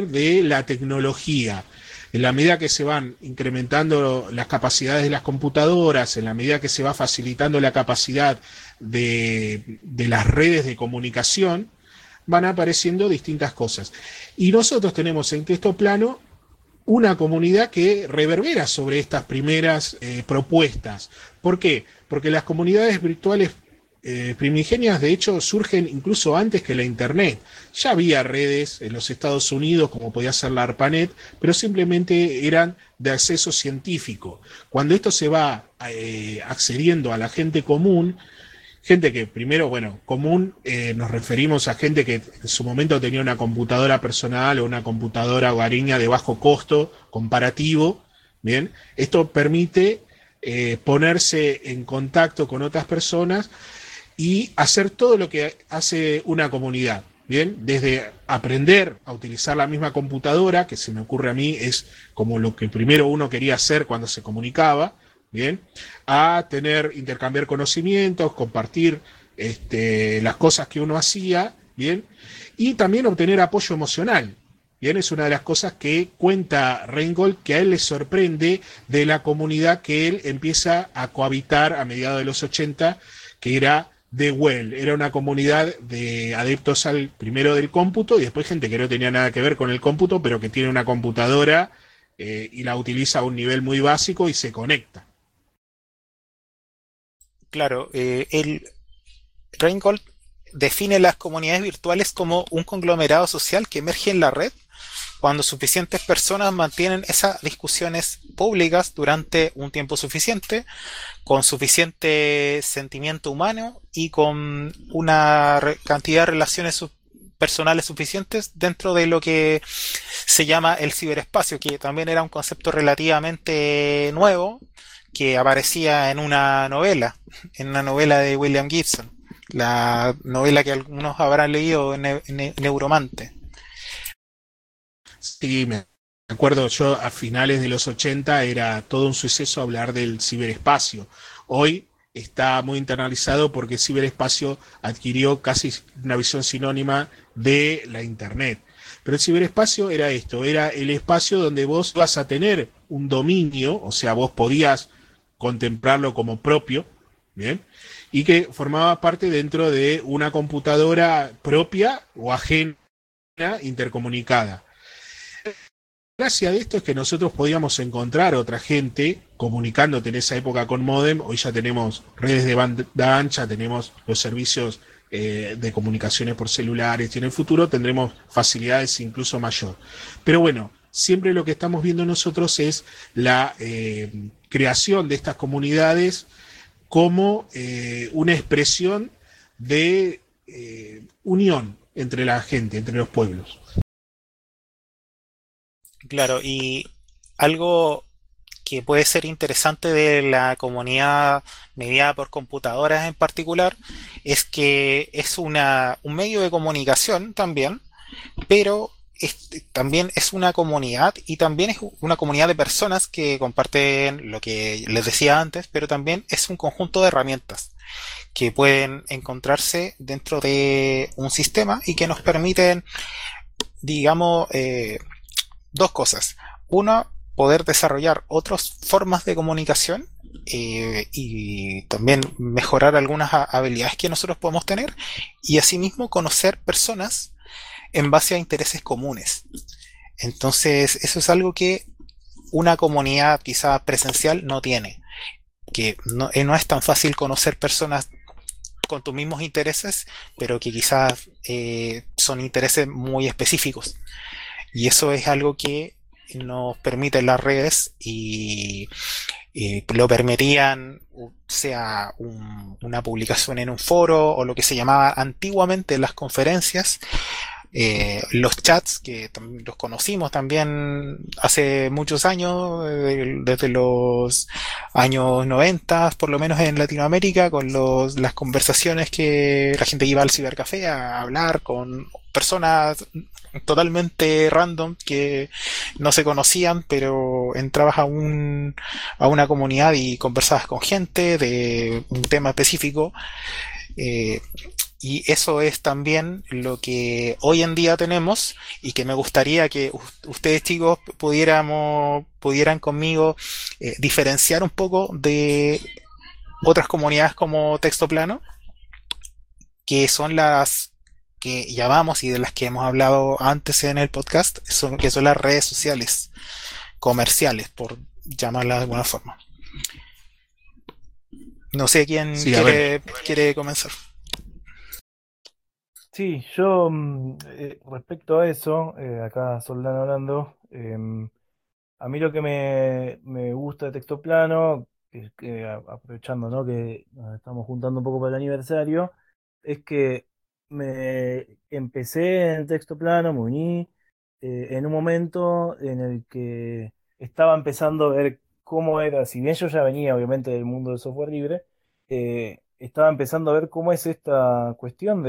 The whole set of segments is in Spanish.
de la tecnología. En la medida que se van incrementando las capacidades de las computadoras, en la medida que se va facilitando la capacidad de las redes de comunicación, van apareciendo distintas cosas. Y nosotros tenemos en texto plano una comunidad que reverbera sobre estas primeras propuestas. ¿Por qué? Porque las comunidades virtuales primigenias, de hecho, surgen incluso antes que la Internet. Ya había redes en los Estados Unidos, como podía ser la ARPANET, pero simplemente eran de acceso científico. Cuando esto se va accediendo a la gente común, gente que primero, bueno, común, nos referimos a gente que en su momento tenía una computadora personal o una computadora hogareña de bajo costo comparativo, ¿bien? Esto permite ponerse en contacto con otras personas y hacer todo lo que hace una comunidad, ¿bien? Desde aprender a utilizar la misma computadora, que se me ocurre a mí es como lo que primero uno quería hacer cuando se comunicaba, ¿bien? A intercambiar conocimientos, compartir las cosas que uno hacía, ¿bien? Y también obtener apoyo emocional, ¿bien? Es una de las cosas que cuenta Reingold, que a él le sorprende de la comunidad que él empieza a cohabitar a mediados de los 80, que era The Well. Era una comunidad de adeptos al primero del cómputo y después gente que no tenía nada que ver con el cómputo, pero que tiene una computadora y la utiliza a un nivel muy básico y se conecta. Claro, el Reingold define las comunidades virtuales como un conglomerado social que emerge en la red cuando suficientes personas mantienen esas discusiones públicas durante un tiempo suficiente, con suficiente sentimiento humano y con una cantidad de relaciones personales suficientes dentro de lo que se llama el ciberespacio, que también era un concepto relativamente nuevo que aparecía en una novela de William Gibson, la novela que algunos habrán leído en Neuromante. Sí, me acuerdo yo a finales de los 80 era todo un suceso hablar del ciberespacio. Hoy está muy internalizado porque el ciberespacio adquirió casi una visión sinónima de la Internet. Pero el ciberespacio era esto, era el espacio donde vos vas a tener un dominio, o sea, vos podías contemplarlo como propio, ¿bien? Y que formaba parte dentro de una computadora propia o ajena intercomunicada. La gracia de esto es que nosotros podíamos encontrar otra gente comunicándote en esa época con modem. Hoy ya tenemos redes de banda ancha, tenemos los servicios de comunicaciones por celulares y en el futuro tendremos facilidades incluso mayor. Pero bueno, siempre lo que estamos viendo nosotros es la creación de estas comunidades como una expresión de unión entre la gente, entre los pueblos. Claro, y algo que puede ser interesante de la comunidad mediada por computadoras en particular es que es un medio de comunicación también, pero también es una comunidad y también es una comunidad de personas que comparten lo que les decía antes, pero también es un conjunto de herramientas que pueden encontrarse dentro de un sistema y que nos permiten, digamos, dos cosas. Uno, poder desarrollar otras formas de comunicación y también mejorar algunas habilidades que nosotros podemos tener y asimismo conocer personas en base a intereses comunes. Entonces, eso es algo que una comunidad quizás presencial no tiene, que no es tan fácil conocer personas con tus mismos intereses, pero que quizás son intereses muy específicos. Y eso es algo que nos permiten las redes y lo permitían, sea una publicación en un foro o lo que se llamaba antiguamente las conferencias, los chats que los conocimos también hace muchos años, desde los años 90, por lo menos en Latinoamérica, con las conversaciones que la gente iba al cibercafé a hablar con personas totalmente random que no se conocían, pero entrabas a una comunidad y conversabas con gente de un tema específico. Eh, Y eso es también lo que hoy en día tenemos y que me gustaría que ustedes chicos pudieran conmigo diferenciar un poco de otras comunidades como Texto Plano, que son las que llamamos y de las que hemos hablado antes en el podcast, que son las redes sociales comerciales, por llamarlas de alguna forma. No sé quién Sí, a ver, quiere comenzar. Sí, yo respecto a eso, acá Soldán hablando, a mí lo que me gusta de Texto Plano, es que aprovechando, ¿no?, que nos estamos juntando un poco para el aniversario, es que me empecé en Texto Plano, me uní en un momento en el que estaba empezando a ver cómo era, si bien yo ya venía obviamente del mundo del software libre, estaba empezando a ver cómo es esta cuestión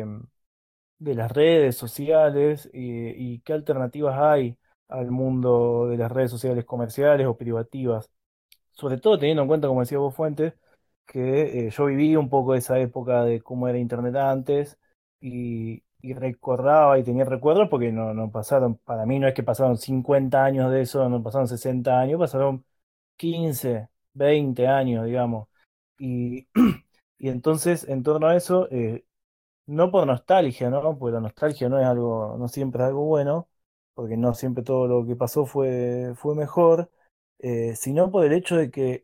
de las redes sociales y qué alternativas hay al mundo de las redes sociales comerciales o privativas. Sobre todo teniendo en cuenta, como decía vos Fuentes, que yo viví un poco esa época de cómo era Internet antes y recordaba y tenía recuerdos porque no pasaron, para mí no es que pasaron 50 años de eso, no pasaron 60 años, pasaron 15 20 años, digamos. Y, y entonces, en torno a eso, no por nostalgia, ¿no? Porque la nostalgia no es algo, no siempre es algo bueno, porque no siempre todo lo que pasó fue mejor, sino por el hecho de que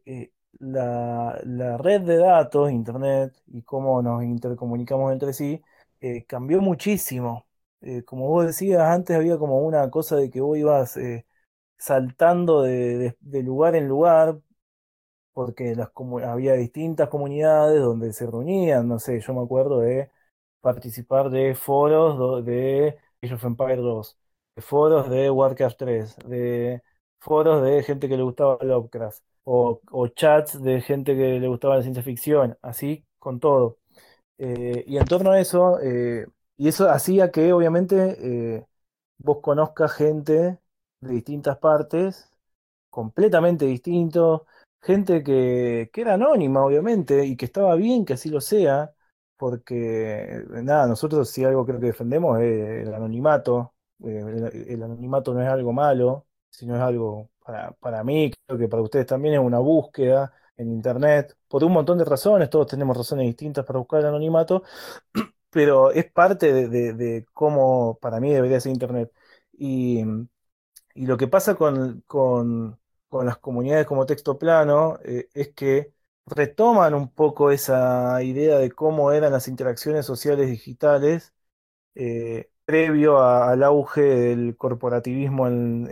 la red de datos, Internet, y cómo nos intercomunicamos entre sí, cambió muchísimo. Como vos decías, antes había como una cosa de que vos ibas saltando de lugar en lugar, porque había distintas comunidades donde se reunían, no sé, yo me acuerdo de participar de foros de Age of Empires 2, de foros de Warcraft 3, de foros de gente que le gustaba Lovecraft, o chats de gente que le gustaba la ciencia ficción, así con todo. Y en torno a eso, y eso hacía que obviamente vos conozcas gente de distintas partes completamente distinto, gente que era anónima, obviamente, y que estaba bien que así lo sea, porque nada, nosotros si algo creo que defendemos es el anonimato. El anonimato no es algo malo, sino es algo, para mí, creo que para ustedes también es una búsqueda en Internet, por un montón de razones, todos tenemos razones distintas para buscar el anonimato, pero es parte de cómo para mí debería ser Internet. Y, y lo que pasa con las comunidades como Texto Plano es que retoman un poco esa idea de cómo eran las interacciones sociales digitales previo al auge del corporativismo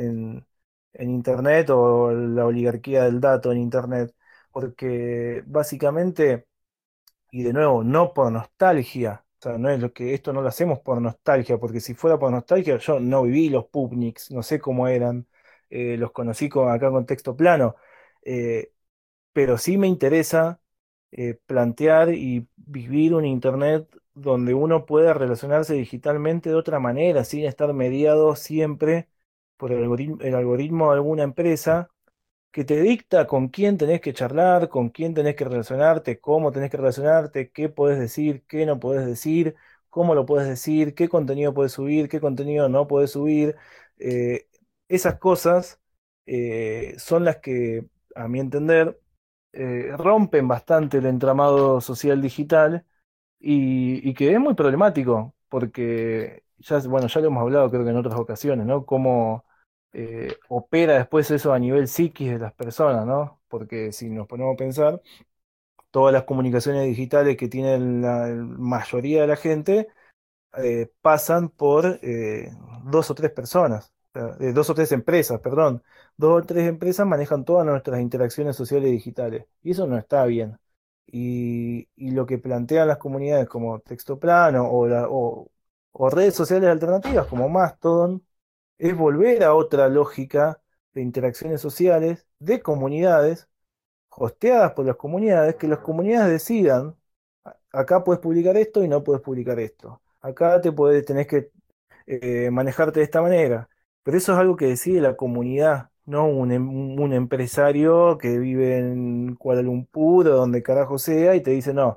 en Internet o la oligarquía del dato en Internet. Porque básicamente, y de nuevo, no por nostalgia. O sea, no es lo que esto no lo hacemos por nostalgia, porque si fuera por nostalgia, yo no viví los Pupniks, no sé cómo eran, los conocí acá con Texto Plano, eh, pero sí me interesa plantear y vivir un Internet donde uno pueda relacionarse digitalmente de otra manera, sin estar mediado siempre por el algoritmo de alguna empresa que te dicta con quién tenés que charlar, con quién tenés que relacionarte, cómo tenés que relacionarte, qué podés decir, qué no podés decir, cómo lo podés decir, qué contenido podés subir, qué contenido no podés subir. Eh, Esas cosas son las que, a mi entender, rompen bastante el entramado social digital y que es muy problemático, porque ya, bueno, ya lo hemos hablado creo que en otras ocasiones, ¿no? Cómo opera después eso a nivel psiquis de las personas, ¿no? Porque si nos ponemos a pensar, todas las comunicaciones digitales que tiene la mayoría de la gente pasan por dos o tres personas, o sea, dos o tres empresas, perdón. Dos o tres empresas manejan todas nuestras interacciones sociales digitales y eso no está bien. Y lo que plantean las comunidades como Texto Plano o redes sociales alternativas como Mastodon es volver a otra lógica de interacciones sociales, de comunidades, hosteadas por las comunidades, que las comunidades decidan, acá puedes publicar esto y no puedes publicar esto. Acá tenés que manejarte de esta manera. Pero eso es algo que decide la comunidad, no un empresario que vive en Kuala Lumpur o donde carajo sea y te dice, no,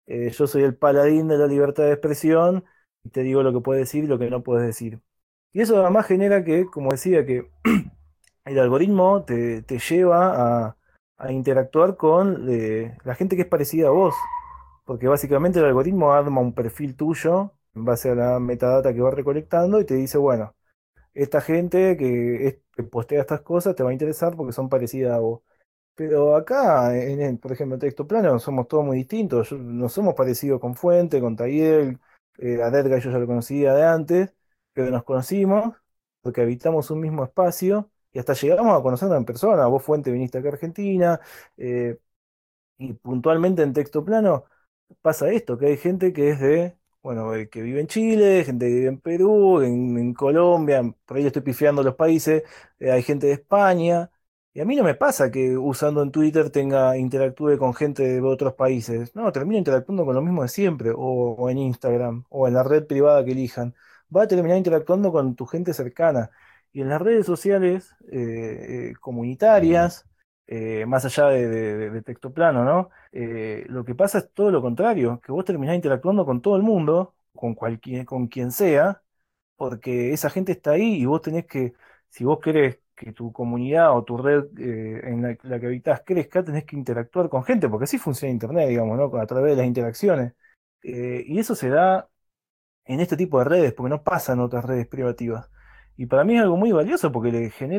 yo soy el paladín de la libertad de expresión y te digo lo que puedes decir y lo que no puedes decir. Y eso además genera que, como decía, que el algoritmo te lleva a interactuar con la gente que es parecida a vos, porque básicamente el algoritmo arma un perfil tuyo en base a la metadata que va recolectando y te dice, bueno, esta gente que postea estas cosas te va a interesar porque son parecidas a vos. Pero acá, por ejemplo, en texto plano, somos todos muy distintos. Nos somos parecidos con Fuente, con Tayel, a Derga yo ya lo conocía de antes, pero nos conocimos porque habitamos un mismo espacio y hasta llegamos a conocernos en persona. Vos, Fuente, viniste acá a Argentina, eh, y puntualmente en texto plano pasa esto, que hay gente que es bueno, que vive en Chile, gente que vive en Perú, en Colombia, por ahí le estoy pifiando los países, hay gente de España, y a mí no me pasa que usando en Twitter interactúe con gente de otros países, no, termino interactuando con lo mismo de siempre, o en Instagram, o en la red privada que elijan, va a terminar interactuando con tu gente cercana, y en las redes sociales comunitarias, más allá de texto plano, ¿no? Lo que pasa es todo lo contrario, que vos terminás interactuando con todo el mundo, con quien sea, porque esa gente está ahí y vos tenés que, si vos querés que tu comunidad o tu red en la que habitás crezca, tenés que interactuar con gente, porque así funciona Internet, digamos, ¿no? A través de las interacciones. Y eso se da en este tipo de redes, porque no pasa en otras redes privativas. Y para mí es algo muy valioso porque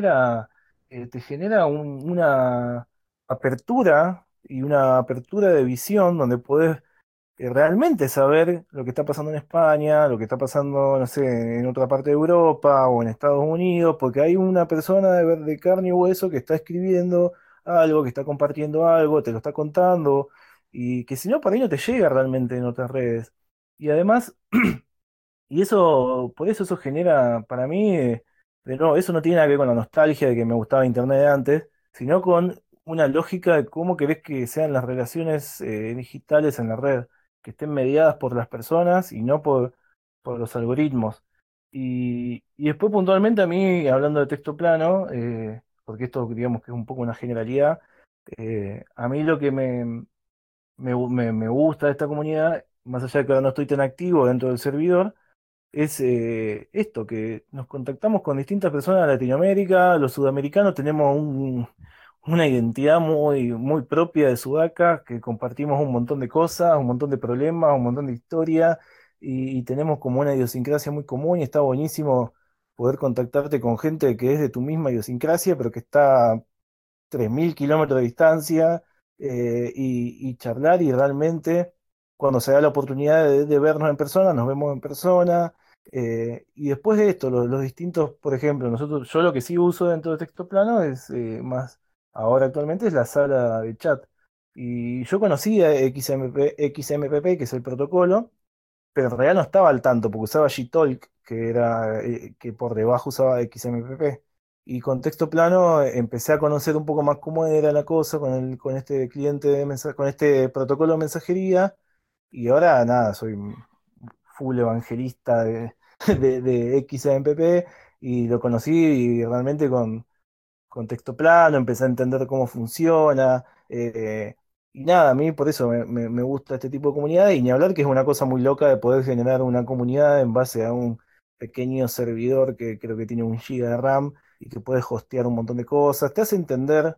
te genera una apertura y una apertura de visión donde podés realmente saber lo que está pasando en España, lo que está pasando, no sé, en otra parte de Europa o en Estados Unidos, porque hay una persona de carne y hueso que está escribiendo algo, que está compartiendo algo, te lo está contando, y que si no, para ahí no te llega realmente en otras redes. Y además, por eso eso genera, para mí, de nuevo, eso no tiene nada que ver con la nostalgia de que me gustaba Internet de antes, sino con una lógica de cómo querés que sean las relaciones digitales en la red, que estén mediadas por las personas y no por los algoritmos. Y después puntualmente a mí, hablando de texto plano, porque esto digamos que es un poco una generalidad, a mí lo que me gusta de esta comunidad, más allá de que ahora no estoy tan activo dentro del servidor, es esto, que nos contactamos con distintas personas de Latinoamérica, los sudamericanos tenemos una identidad muy propia de Sudaca, que compartimos un montón de cosas, un montón de problemas, un montón de historia, y tenemos como una idiosincrasia muy común y está buenísimo poder contactarte con gente que es de tu misma idiosincrasia, pero que está 3.000 kilómetros de distancia, y charlar y realmente cuando se da la oportunidad de vernos en persona, nos vemos en persona. Y después de esto, los distintos, por ejemplo, yo lo que sí uso dentro de texto plano es más, ahora actualmente es la sala de chat. Y yo conocía XMPP, que es el protocolo, pero en realidad no estaba al tanto, porque usaba Gtalk, que por debajo usaba XMPP. Y con texto plano empecé a conocer un poco más cómo era la cosa con este con este protocolo de mensajería. Y ahora nada, soy un full evangelista de XMPP y lo conocí y realmente con texto plano, empecé a entender cómo funciona. Y nada, a mí por eso me gusta este tipo de comunidad y ni hablar que es una cosa muy loca de poder generar una comunidad en base a un pequeño servidor que creo que tiene 1 GB de RAM y que puede hostear un montón de cosas. Te hace entender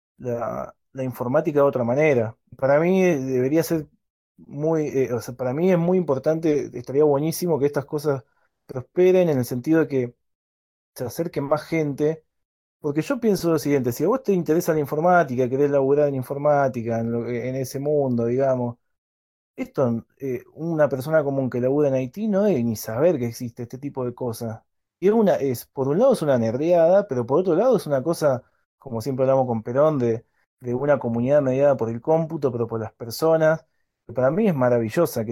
la informática de otra manera. Para mí debería ser o sea, para mí es muy importante, estaría buenísimo que estas cosas prosperen en el sentido de que se acerque más gente, porque yo pienso lo siguiente, si a vos te interesa la informática, querés laburar en informática, en ese mundo, digamos, esto, una persona común que labura en Haití no debe ni saber que existe este tipo de cosas. Y por un lado es una nerdeada, pero por otro lado es una cosa, como siempre hablamos con Perón, de una comunidad mediada por el cómputo, pero por las personas, que para mí es maravillosa,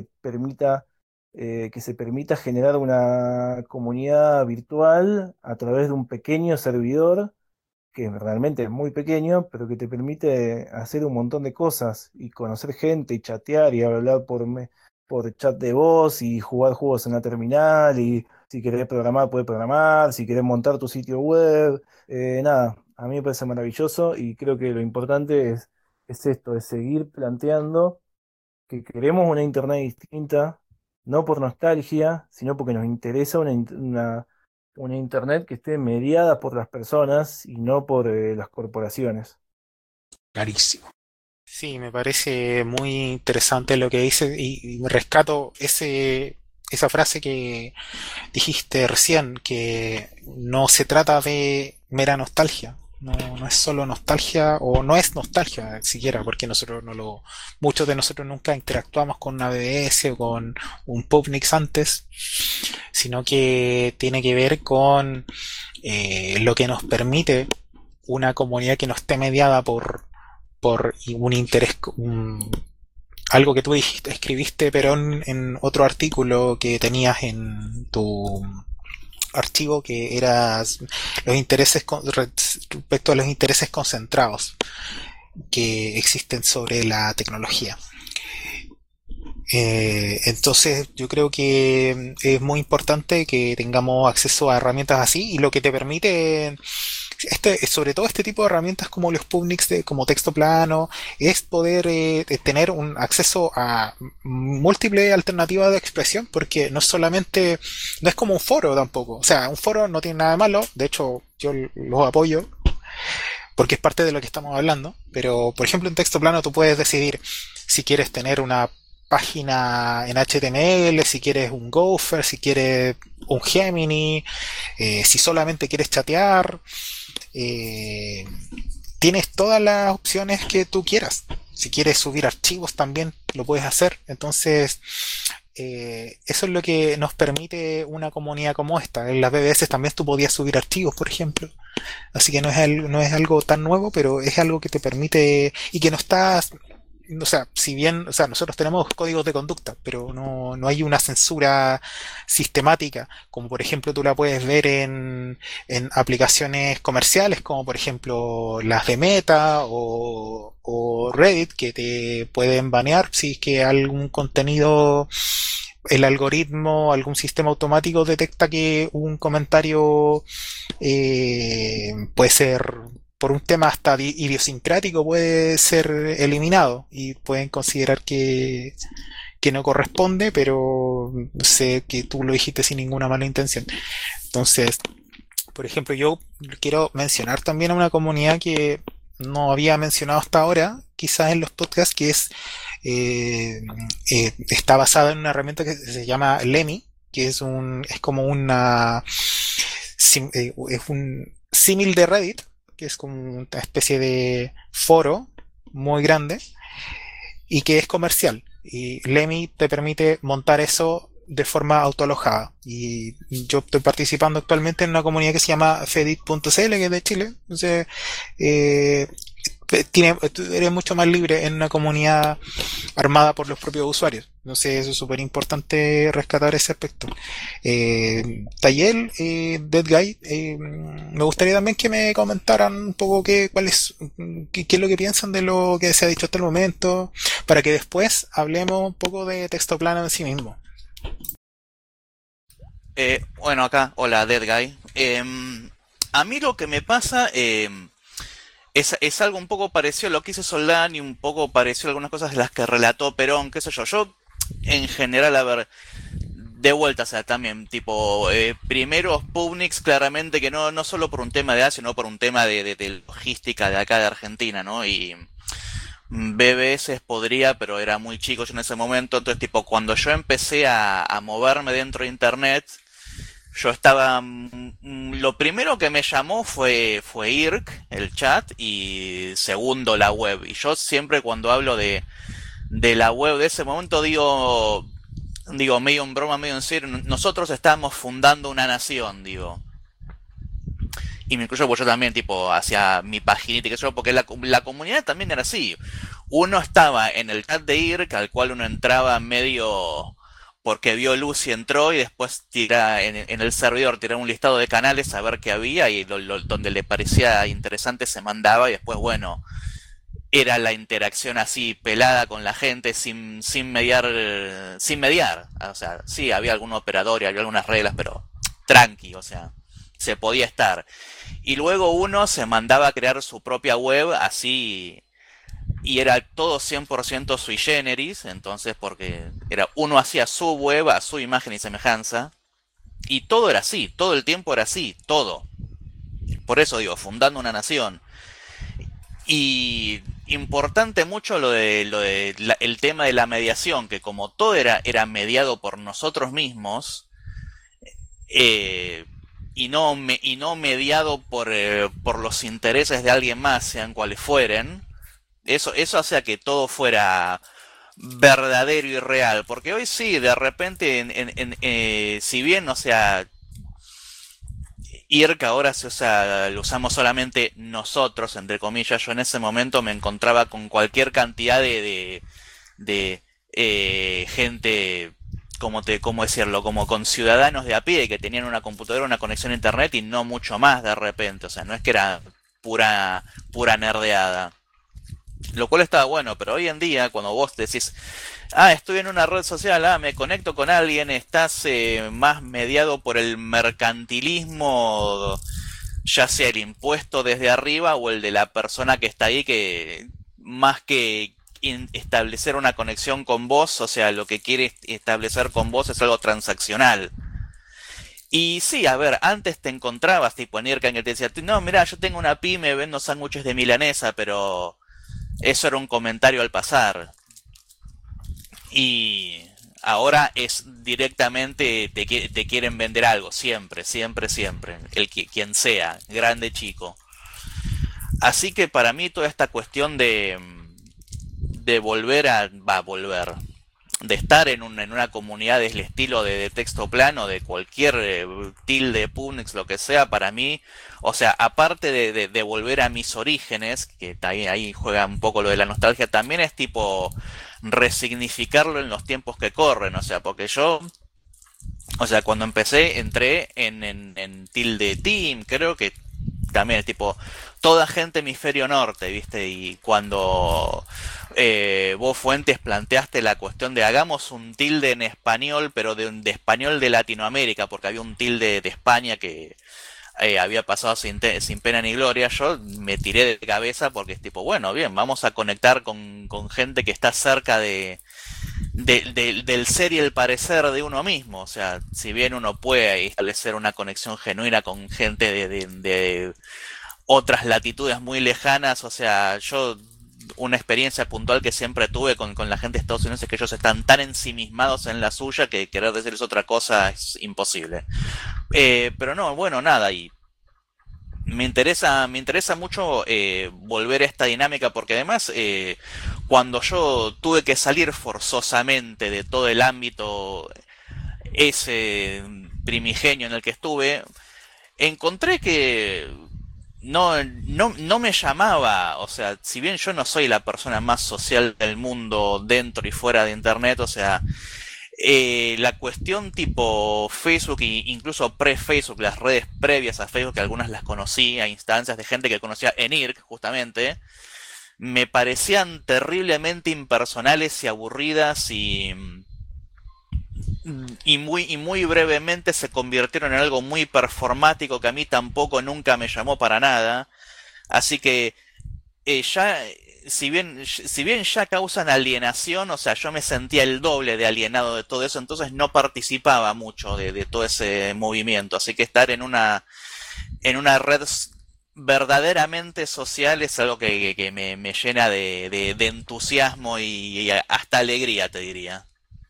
que se permita generar una comunidad virtual a través de un pequeño servidor que realmente es muy pequeño, pero que te permite hacer un montón de cosas y conocer gente y chatear y hablar por chat de voz y jugar juegos en la terminal y si querés programar, puedes programar, si querés montar tu sitio web, nada, a mí me parece maravilloso y creo que lo importante es esto, es seguir planteando que queremos una internet distinta, no por nostalgia, sino porque nos interesa una internet que esté mediada por las personas y no por las corporaciones. Clarísimo. Sí, me parece muy interesante lo que dices y rescato esa frase que dijiste recién, que no se trata de mera nostalgia. No, no es solo nostalgia, o no es nostalgia siquiera, porque muchos de nosotros nunca interactuamos con una BBS o con un Pubnix antes, sino que tiene que ver con lo que nos permite una comunidad que no esté mediada por un interés, algo que tú dijiste, escribiste, pero en otro artículo que tenías en tu archivo, que era los intereses respecto a los intereses concentrados que existen sobre la tecnología. Entonces yo creo que es muy importante que tengamos acceso a herramientas así, y lo que te permite sobre todo este tipo de herramientas como los Pubnix, como texto plano, es poder tener un acceso a múltiples alternativas de expresión, porque no es como un foro tampoco. O sea, un foro no tiene nada de malo, de hecho yo los apoyo porque es parte de lo que estamos hablando, pero por ejemplo en texto plano tú puedes decidir si quieres tener una página en HTML, si quieres un Gopher, si quieres un Gemini, si solamente quieres chatear. Tienes todas las opciones que tú quieras. Si quieres subir archivos también lo puedes hacer. Entonces, eso es lo que nos permite una comunidad como esta. En las BBS también tú podías subir archivos, por ejemplo. Así que no es algo tan nuevo, pero es algo que te permite y que no estás... O sea, si bien, o sea, nosotros tenemos códigos de conducta, pero no hay una censura sistemática, como por ejemplo tú la puedes ver en aplicaciones comerciales, como por ejemplo las de Meta o Reddit, que te pueden banear si es que algún contenido, el algoritmo, algún sistema automático detecta que un comentario puede ser, por un tema hasta idiosincrático, puede ser eliminado y pueden considerar que no corresponde, pero sé que tú lo dijiste sin ninguna mala intención. Entonces, por ejemplo, yo quiero mencionar también a una comunidad que no había mencionado hasta ahora, quizás en los podcasts, que está basada en una herramienta que se llama Lemmy, que es como es un símil de Reddit, que es como una especie de foro muy grande y que es comercial. Y Lemmy te permite montar eso de forma autoalojada. Y yo estoy participando actualmente en una comunidad que se llama fedit.cl, que es de Chile. Entonces, eres mucho más libre en una comunidad armada por los propios usuarios. Entonces eso es súper importante rescatar ese aspecto. Tayel, Dead Guy, me gustaría también que me comentaran un poco qué es lo que piensan de lo que se ha dicho hasta el momento, para que después hablemos un poco de texto plano en sí mismo. Bueno, acá, hola, Dead Guy. A mí lo que me pasa... es algo un poco parecido a lo que hizo Solán y un poco parecido a algunas cosas de las que relató Perón, qué sé yo. Yo, en general, a ver, de vuelta, o sea, también, tipo, primero Pubnix, claramente que no solo por un tema de edad, sino por un tema de logística de acá de Argentina, ¿no? Y BBS podría, pero era muy chico yo en ese momento, entonces, tipo, cuando yo empecé a moverme dentro de Internet, yo estaba... lo primero que me llamó fue IRC, el chat, y segundo la web. Y yo siempre cuando hablo de la web de ese momento digo medio en broma, medio en serio, nosotros estamos fundando una nación, digo. Y me incluyo pues yo también, tipo, hacia mi paginita y qué sé yo, porque la comunidad también era así. Uno estaba en el chat de IRC, al cual uno entraba medio... porque vio luz y entró, y después tira en el servidor, tiraba un listado de canales a ver qué había, y donde le parecía interesante se mandaba, y después, bueno, era la interacción así pelada con la gente sin mediar. O sea, sí, había algún operador y había algunas reglas, pero tranqui, o sea, se podía estar. Y luego uno se mandaba a crear su propia web así y era todo 100% sui generis, entonces porque era uno hacía su web a su imagen y semejanza, y todo era así, todo el tiempo era así, todo. Por eso digo, fundando una nación. Y importante mucho el tema de la mediación, que como todo era mediado por nosotros mismos, y no mediado por los intereses de alguien más, sean cuales fueren, eso hacía que todo fuera verdadero y real. Porque hoy sí, de repente, si bien, o sea, IRC ahora o sea, lo usamos solamente nosotros, entre comillas, yo en ese momento me encontraba con cualquier cantidad de gente, ¿cómo decirlo? Como con ciudadanos de a pie que tenían una computadora, una conexión a internet y no mucho más de repente. O sea, no es que era pura nerdeada. Lo cual estaba bueno, pero hoy en día, cuando vos decís, estoy en una red social, me conecto con alguien, estás más mediado por el mercantilismo, ya sea el impuesto desde arriba o el de la persona que está ahí, que más que establecer una conexión con vos, o sea, lo que quiere establecer con vos es algo transaccional. Y sí, a ver, antes te encontrabas tipo en IRCAN que te decía, no, mira, yo tengo una pyme, vendo sándwiches de milanesa, pero eso era un comentario al pasar. Y ahora es directamente, te quieren vender algo, siempre, siempre, siempre. Quien sea, grande, chico. Así que para mí toda esta cuestión de volver, de estar en una comunidad del estilo de texto plano, de cualquier tilde, Punix, lo que sea, para mí, o sea, aparte de volver a mis orígenes, que ahí juega un poco lo de la nostalgia, también es tipo resignificarlo en los tiempos que corren, o sea, porque yo, o sea, cuando empecé entré en tilde team, creo que también es tipo toda gente hemisferio norte, ¿viste? Y cuando vos Fuentes planteaste la cuestión de hagamos un tilde en español, pero de español de Latinoamérica, porque había un tilde de España que había pasado sin pena ni gloria, yo me tiré de cabeza porque es tipo, bueno, bien, vamos a conectar con gente que está cerca del ser y el parecer de uno mismo. O sea, si bien uno puede establecer una conexión genuina con gente de otras latitudes muy lejanas, o sea, yo una experiencia puntual que siempre tuve con la gente de Estados Unidos es que ellos están tan ensimismados en la suya que querer decirles otra cosa es imposible. Pero no, bueno, nada, y me interesa mucho volver a esta dinámica porque además cuando yo tuve que salir forzosamente de todo el ámbito ese primigenio en el que estuve, encontré que no me llamaba, o sea, si bien yo no soy la persona más social del mundo dentro y fuera de internet, o sea, la cuestión tipo Facebook e incluso pre-Facebook, las redes previas a Facebook, que algunas las conocí a instancias de gente que conocía en IRC justamente, me parecían terriblemente impersonales y aburridas y muy brevemente se convirtieron en algo muy performático que a mí tampoco nunca me llamó para nada. Así que ya, si bien ya causan alienación, o sea, yo me sentía el doble de alienado de todo eso, entonces no participaba mucho de todo ese movimiento. Así que estar en una red verdaderamente social es algo que me llena de entusiasmo y hasta alegría, te diría.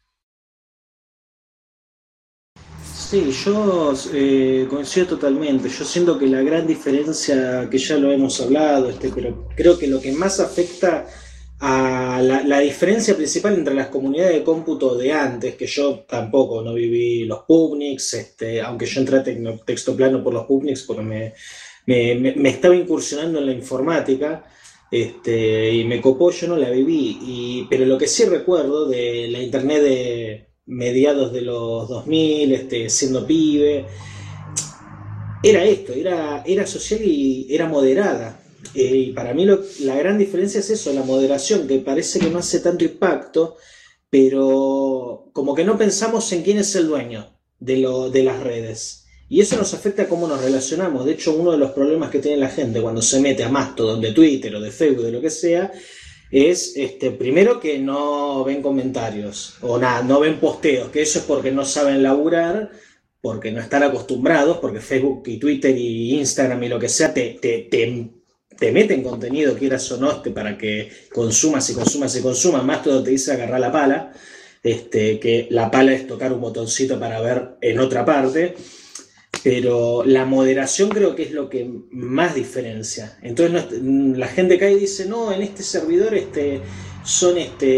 Sí, yo coincido totalmente. Yo siento que la gran diferencia, que ya lo hemos hablado, pero creo que lo que más afecta a la diferencia principal entre las comunidades de cómputo de antes, que yo tampoco no viví los PubNics, aunque yo entré a texto plano por los PubNics porque me estaba incursionando en la informática. Y me copó, yo no la viví, pero lo que sí recuerdo de la internet de mediados de los 2000, siendo pibe, era esto, era social y era moderada. Y para mí la gran diferencia es eso, la moderación, que parece que no hace tanto impacto, pero como que no pensamos en quién es el dueño de las redes. Y eso nos afecta a cómo nos relacionamos. De hecho, uno de los problemas que tiene la gente cuando se mete a Mastodon de Twitter o de Facebook, de lo que sea, es primero que no ven comentarios o nada, no ven posteos, que eso es porque no saben laburar, porque no están acostumbrados, porque Facebook y Twitter y Instagram y lo que sea te meten contenido, quieras o no, para que consumas y consumas y consumas, más todo te dice agarrar la pala, que la pala es tocar un botoncito para ver en otra parte, pero la moderación creo que es lo que más diferencia. Entonces la gente cae y dice, no, en este servidor son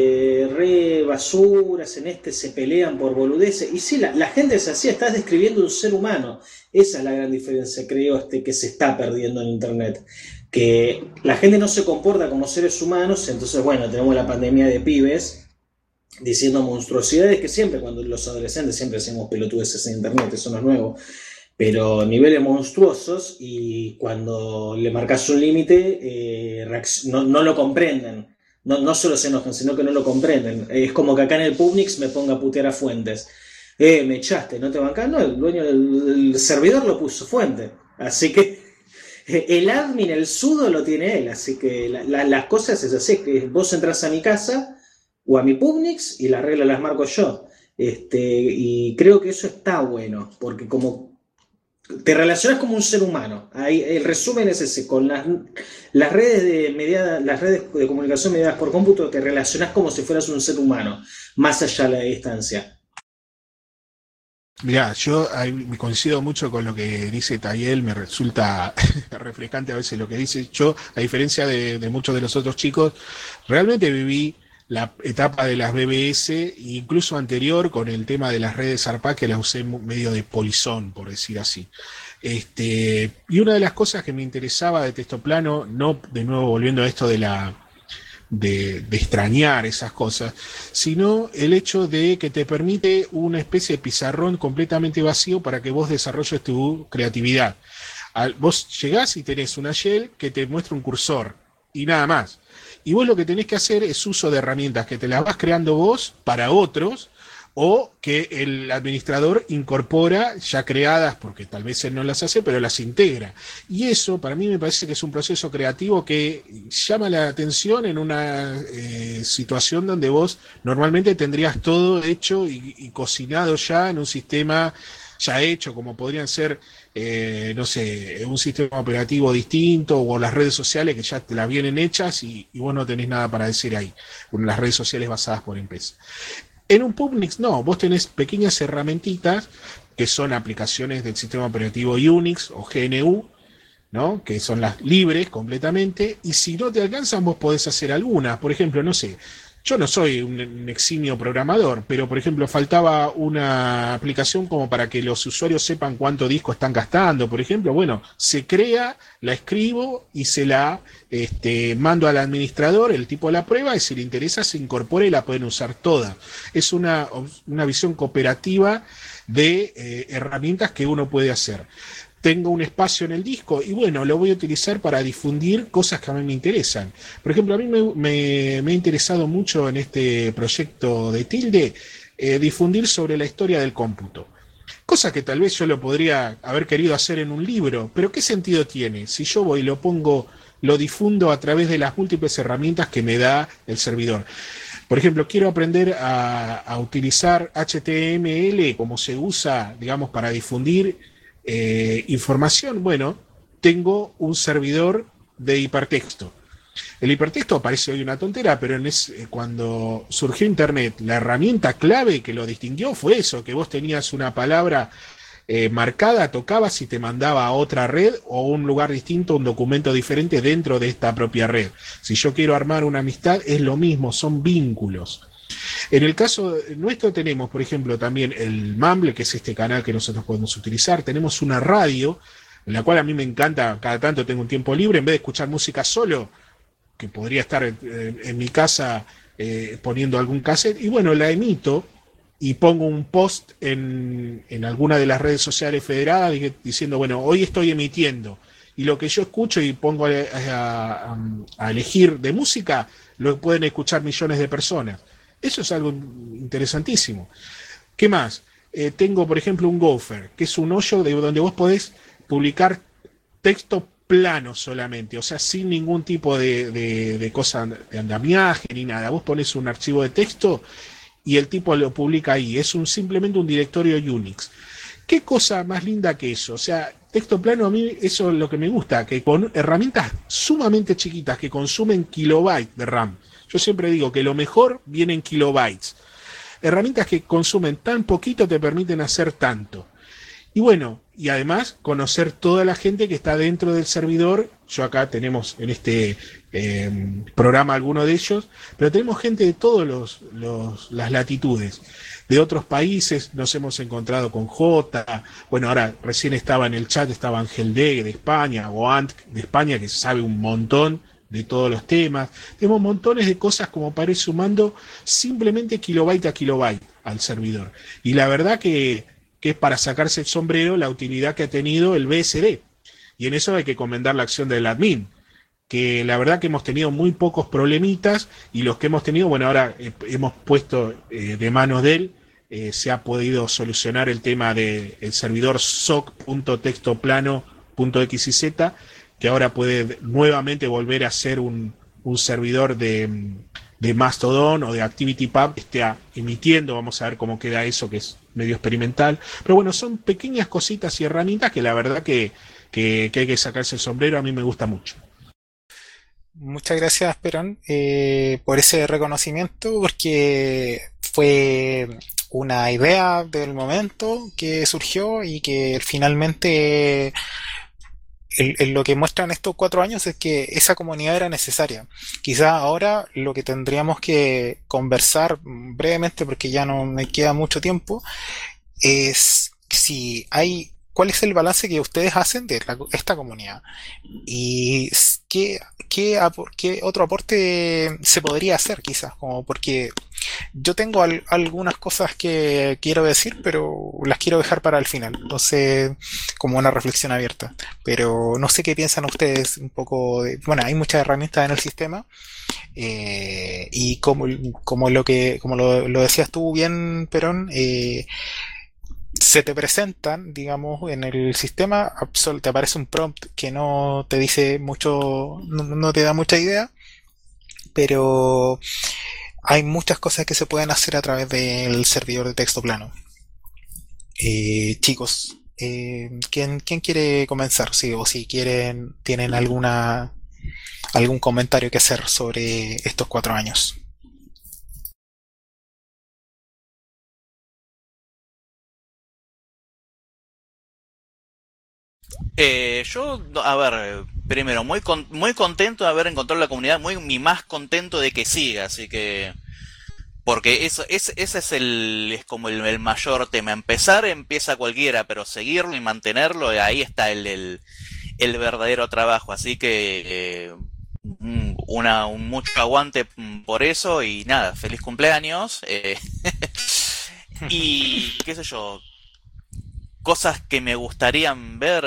re basuras, en se pelean por boludeces. Y sí, la gente es así, estás describiendo un ser humano. Esa es la gran diferencia, creo, que se está perdiendo en Internet. Que la gente no se comporta como seres humanos, entonces, bueno, tenemos la pandemia de pibes diciendo monstruosidades que siempre, cuando los adolescentes siempre hacemos pelotudeces en Internet, eso no es nuevo, pero niveles monstruosos, y cuando le marcas un límite, no lo comprenden. No solo se enojan, sino que no lo comprenden. Es como que acá en el Publix me ponga a putear a Fuentes. Me echaste, ¿no te bancás? No, el dueño del servidor lo puso Fuente. Así que el admin, el sudo lo tiene él. Así que las cosas es así, que vos entras a mi casa o a mi Publix y las reglas las marco yo. Y creo que eso está bueno, porque como te relacionas como un ser humano. Ahí, el resumen es ese, con las redes de comunicación mediadas por cómputo, te relacionas como si fueras un ser humano, más allá de la distancia. Mirá, yo coincido mucho con lo que dice Tayel, me resulta refrescante a veces lo que dice. Yo, a diferencia de muchos de los otros chicos, realmente viví la etapa de las BBS, incluso anterior, con el tema de las redes ARPA, que las usé medio de polizón, por decir así. Y una de las cosas que me interesaba de texto plano, no de nuevo volviendo a esto de extrañar esas cosas, sino el hecho de que te permite una especie de pizarrón completamente vacío para que vos desarrolles tu creatividad. Vos llegás y tenés una shell que te muestra un cursor y nada más. Y vos lo que tenés que hacer es uso de herramientas que te las vas creando vos para otros, o que el administrador incorpora ya creadas, porque tal vez él no las hace, pero las integra. Y eso para mí me parece que es un proceso creativo que llama la atención en una situación donde vos normalmente tendrías todo hecho y cocinado ya en un sistema ya hecho, como podrían ser, no sé, un sistema operativo distinto, o las redes sociales que ya te las vienen hechas y vos no tenés nada para decir ahí, las redes sociales basadas por empresa. En un Publix no, vos tenés pequeñas herramientitas que son aplicaciones del sistema operativo Unix o GNU, ¿no? Que son las libres completamente, y si no te alcanzan vos podés hacer algunas. Por ejemplo, no sé, yo no soy un eximio programador, pero por ejemplo faltaba una aplicación como para que los usuarios sepan cuánto disco están gastando, por ejemplo. Bueno, se crea, la escribo y se la mando al administrador, el tipo la prueba, y si le interesa se incorpora y la pueden usar toda. Es una visión cooperativa de herramientas que uno puede hacer. Tengo un espacio en el disco y bueno, lo voy a utilizar para difundir cosas que a mí me interesan. Por ejemplo, a mí me ha interesado mucho en este proyecto de Tilde difundir sobre la historia del cómputo. Cosa que tal vez yo lo podría haber querido hacer en un libro, pero ¿qué sentido tiene si yo voy y lo difundo a través de las múltiples herramientas que me da el servidor? Por ejemplo, quiero aprender a utilizar HTML como se usa, digamos, para difundir información. Bueno, tengo un servidor de hipertexto. El hipertexto parece hoy una tontera, pero cuando surgió Internet, la herramienta clave que lo distinguió fue eso, que vos tenías una palabra marcada, tocabas y te mandaba a otra red o un lugar distinto, un documento diferente dentro de esta propia red. Si yo quiero armar una amistad, es lo mismo, son vínculos. En el caso nuestro tenemos, por ejemplo, también el Mumble, que es este canal que nosotros podemos utilizar. Tenemos una radio, en la cual a mí me encanta, cada tanto tengo un tiempo libre, en vez de escuchar música solo, que podría estar en mi casa poniendo algún cassette, y bueno, la emito y pongo un post en alguna de las redes sociales federadas diciendo, bueno, hoy estoy emitiendo, y lo que yo escucho y pongo a elegir de música, lo pueden escuchar millones de personas. Eso es algo interesantísimo. ¿Qué más? Tengo, por ejemplo, un Gopher, que es un hoyo donde vos podés publicar texto plano solamente, o sea, sin ningún tipo de cosa de andamiaje ni nada. Vos pones un archivo de texto y el tipo lo publica ahí. Es simplemente un directorio Unix. ¿Qué cosa más linda que eso? O sea, texto plano a mí eso es lo que me gusta, que con herramientas sumamente chiquitas que consumen kilobytes de RAM. Yo siempre digo que lo mejor viene en kilobytes. Herramientas que consumen tan poquito te permiten hacer tanto. Y bueno, y además conocer toda la gente que está dentro del servidor. Yo acá tenemos en este programa alguno de ellos, pero tenemos gente de todas las latitudes. De otros países nos hemos encontrado con J. Bueno, ahora recién estaba en el chat, estaba Ángel D de España, o Ant de España, que sabe un montón de todos los temas. Tenemos montones de cosas como para ir sumando simplemente kilobyte a kilobyte al servidor. Y la verdad que es para sacarse el sombrero la utilidad que ha tenido el BSD. Y en eso hay que comentar la acción del admin, que la verdad que hemos tenido muy pocos problemitas y los que hemos tenido, bueno, ahora hemos puesto de manos de él, se ha podido solucionar el tema del servidor soc.textoplano.xyz, que ahora puede nuevamente volver a ser un servidor de Mastodon o de ActivityPub, esté emitiendo. Vamos a ver cómo queda eso, que es medio experimental. Pero bueno, son pequeñas cositas y herramientas que la verdad que hay que sacarse el sombrero. A mí me gusta mucho. Muchas gracias, Perón, por ese reconocimiento, porque fue una idea del momento que surgió y que finalmente lo que muestran estos 4 años es que esa comunidad era necesaria. Quizá ahora lo que tendríamos que conversar brevemente, porque ya no me queda mucho tiempo, es si hay, cuál es el balance que ustedes hacen de esta comunidad y qué otro aporte se podría hacer quizás, como porque yo tengo algunas cosas que quiero decir, pero las quiero dejar para el final, entonces como una reflexión abierta, pero no sé qué piensan ustedes un poco bueno, hay muchas herramientas en el sistema, y como lo decías tú bien, Perón, se te presentan, digamos, en el sistema, te aparece un prompt que no te dice mucho, no te da mucha idea, pero hay muchas cosas que se pueden hacer a través del servidor de texto plano. Chicos, ¿quién quiere comenzar? Sí, o si tienen algún comentario que hacer sobre estos 4 años. Yo, a ver, primero, muy contento de haber encontrado la comunidad, muy más contento de que siga, así que... Porque ese es es como el mayor tema. Empieza cualquiera, pero seguirlo y mantenerlo, ahí está el verdadero trabajo. Así que un mucho aguante por eso y nada, feliz cumpleaños. Y qué sé yo, cosas que me gustarían ver.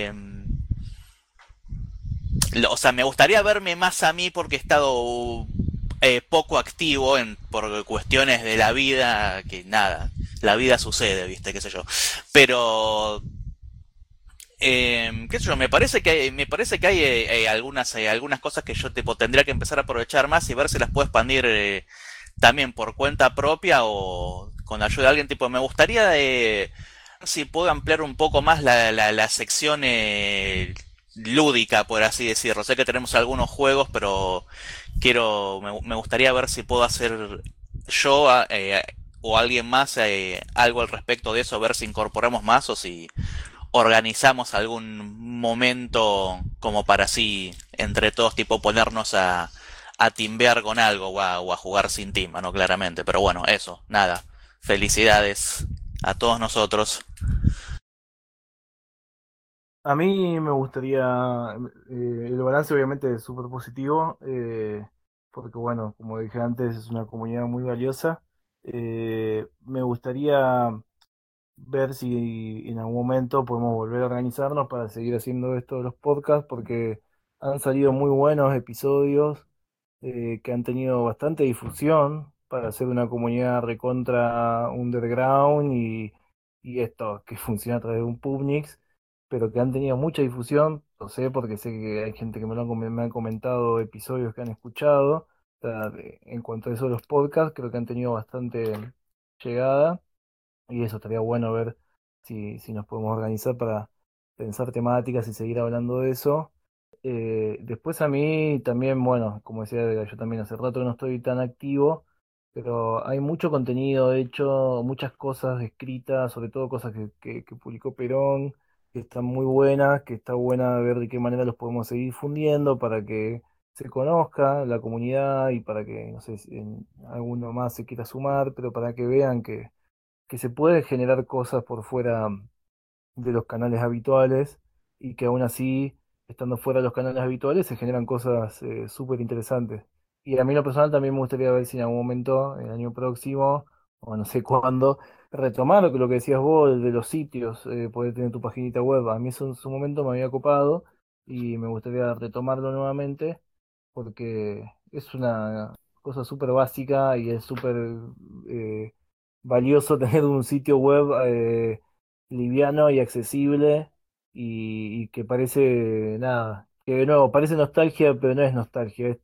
O sea, me gustaría verme más a mí porque he estado poco activo por cuestiones de la vida, que nada, la vida sucede, viste, qué sé yo. Pero, qué sé yo, me parece que hay algunas cosas que yo tendría que empezar a aprovechar más y ver si las puedo expandir también por cuenta propia o con la ayuda de alguien. Tipo, me gustaría si puedo ampliar un poco más la sección lúdica, por así decirlo. Sé que tenemos algunos juegos, pero me gustaría ver si puedo hacer yo o alguien más algo al respecto de eso, ver si incorporamos más o si organizamos algún momento como para así, entre todos, tipo ponernos a timbear con algo o a jugar sin timba, ¿no? Claramente. Pero bueno, eso, nada. Felicidades a todos nosotros. A mí me gustaría, el balance obviamente es súper positivo, porque bueno, como dije antes, es una comunidad muy valiosa. Me gustaría ver si en algún momento podemos volver a organizarnos para seguir haciendo esto de los podcasts, porque han salido muy buenos episodios que han tenido bastante difusión para ser una comunidad recontra underground y esto que funciona a través de un Pubnix. pero que han tenido mucha difusión, lo sé porque sé que hay gente que me han comentado episodios que han escuchado. O sea, en cuanto a eso de los podcasts, creo que han tenido bastante llegada y eso estaría bueno ver si nos podemos organizar para pensar temáticas y seguir hablando de eso. Después a mí también, bueno, como decía, yo también hace rato que no estoy tan activo, pero hay mucho contenido hecho, muchas cosas escritas, sobre todo cosas que publicó Perón, que están muy buenas, que está buena ver de qué manera los podemos seguir difundiendo para que se conozca la comunidad y para que, no sé, si alguno más se quiera sumar, pero para que vean que se puede generar cosas por fuera de los canales habituales y que aún así, estando fuera de los canales habituales, se generan cosas súper interesantes. Y a mí en lo personal también me gustaría ver si en algún momento, el año próximo, o no sé cuándo, retomar lo que decías vos, de los sitios, poder tener tu paginita web. A mí eso en su momento me había copado y me gustaría retomarlo nuevamente porque es una cosa súper básica y es súper eh, valioso tener un sitio web liviano y accesible y que parece nada, que no, parece nostalgia, pero no es nostalgia, es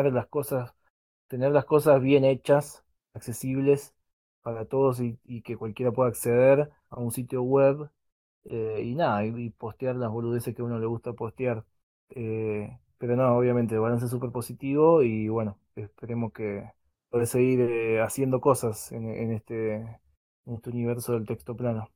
tener las cosas bien hechas, accesibles para todos y que cualquiera pueda acceder a un sitio web y nada, y postear las boludeces que a uno le gusta postear. Pero no, obviamente, el balance es súper positivo y bueno, esperemos que poder seguir haciendo cosas en este universo del texto plano.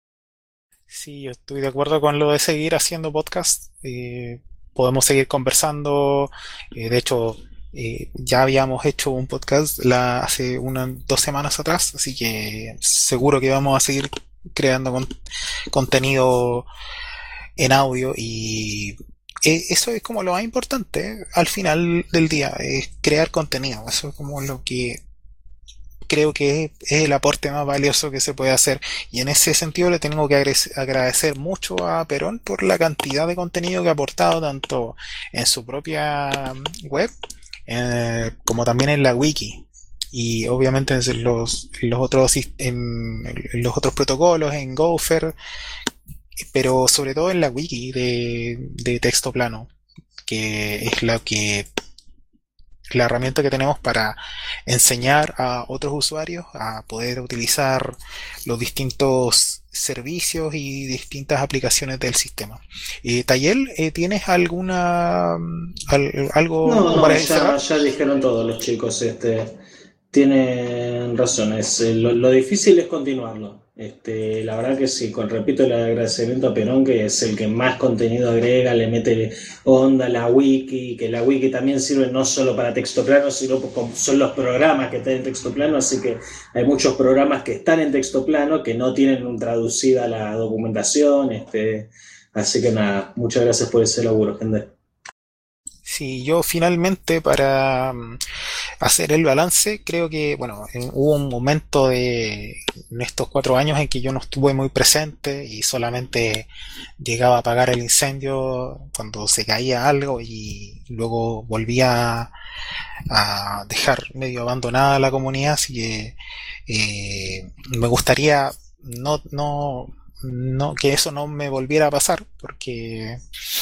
Sí, yo estoy de acuerdo con lo de seguir haciendo podcast. Podemos seguir conversando. De hecho, ya habíamos hecho un podcast hace unas 2 semanas atrás, así que seguro que vamos a seguir creando contenido en audio y eso es como lo más importante al final del día, es crear contenido. Eso es como lo que creo que es el aporte más valioso que se puede hacer. Y en ese sentido le tengo que agradecer mucho a Perón por la cantidad de contenido que ha aportado tanto en su propia web como también en la wiki. Y obviamente en los otros protocolos, en Gopher, pero sobre todo en la wiki de texto plano, que es la herramienta que tenemos para enseñar a otros usuarios a poder utilizar los distintos servicios y distintas aplicaciones del sistema. Tayel, ¿tienes algo No, para no, cerrar? ya dijeron todos los chicos, tienen razón, lo difícil es continuarlo. La verdad que sí, repito el agradecimiento a Perón, que es el que más contenido agrega, le mete onda a la wiki, que la wiki también sirve no solo para texto plano, sino como son los programas que están en texto plano, así que hay muchos programas que están en texto plano que no tienen traducida la documentación, así que nada, muchas gracias por ese laburo, gente. Sí, yo finalmente para hacer el balance, creo que, bueno, hubo un momento en estos 4 años en que yo no estuve muy presente y solamente llegaba a apagar el incendio cuando se caía algo y luego volvía a dejar medio abandonada la comunidad, así que me gustaría no que eso no me volviera a pasar porque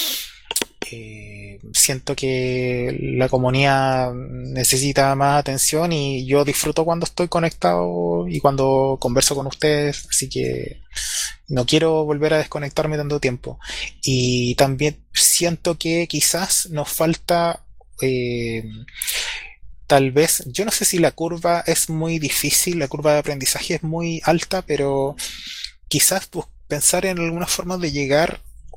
siento que la comunidad necesita más atención y yo disfruto cuando estoy conectado y cuando converso con ustedes, así que no quiero volver a desconectarme tanto tiempo. Y también siento que quizás nos falta tal vez, yo no sé si la curva es muy difícil, la curva de aprendizaje es muy alta, pero quizás pensar en algunas formas de llegar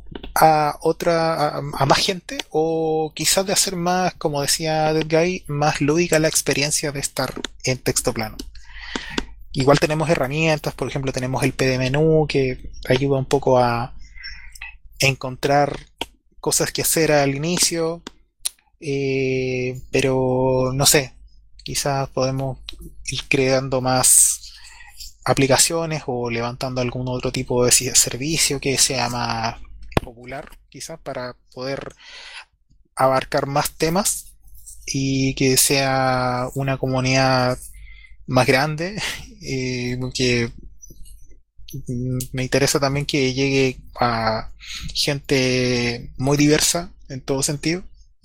a más gente o quizás de hacer más, como decía Dead Guy, más lúdica la experiencia de estar en texto plano. Igual tenemos herramientas, por ejemplo tenemos el PD menú que ayuda un poco a encontrar cosas que hacer al inicio, pero no sé, quizás podemos ir creando más aplicaciones o levantando algún otro tipo de servicio que sea más popular, quizás para poder abarcar más temas y que sea una comunidad más grande, que Me interesa también que llegue a gente muy diversa en todo sentido.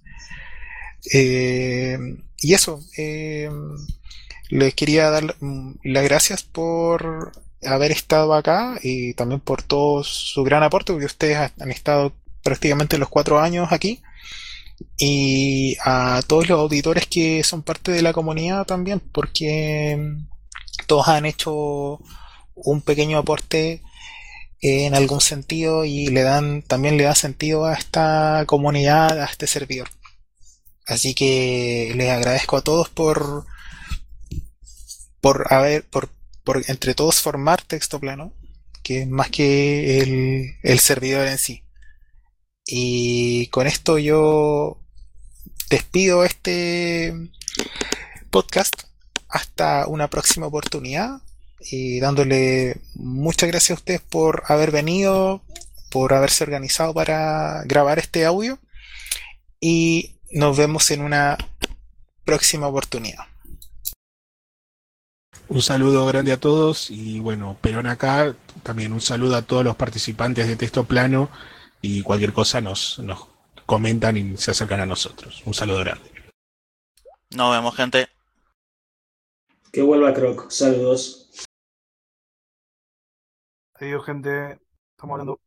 Eh, y eso, les quería dar las gracias por haber estado acá y también por todo su gran aporte, porque ustedes han estado prácticamente los 4 años aquí. Y a todos los auditores que son parte de la comunidad también, porque todos han hecho un pequeño aporte en algún sentido y también le da sentido a esta comunidad, a este servidor. Así que les agradezco a todos por entre todos formar Texto Plano, que es más que el servidor en sí. Y con esto yo despido este podcast hasta una próxima oportunidad y dándole muchas gracias a ustedes por haber venido, por haberse organizado para grabar este audio y nos vemos en una próxima oportunidad. Un saludo grande a todos y bueno, Perón acá, también un saludo a todos los participantes de Texto Plano y cualquier cosa nos comentan y se acercan a nosotros. Un saludo grande. Nos vemos, gente. Que vuelva Croc. Saludos. Adiós, gente. Estamos hablando.